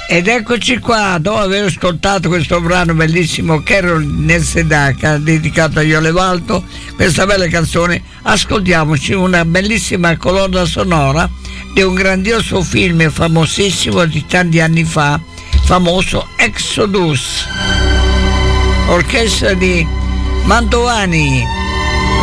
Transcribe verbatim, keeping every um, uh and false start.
Ed eccoci qua, dopo aver ascoltato questo brano bellissimo, Carol nel Sedaka, dedicato a Iole Valto, questa bella canzone, ascoltiamoci una bellissima colonna sonora di un grandioso film famosissimo di tanti anni fa, famoso Exodus, orchestra di Mantovani.